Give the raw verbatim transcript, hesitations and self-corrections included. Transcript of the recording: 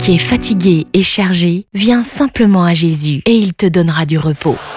qui es fatigué et chargé, viens simplement à Jésus et il te donnera du repos.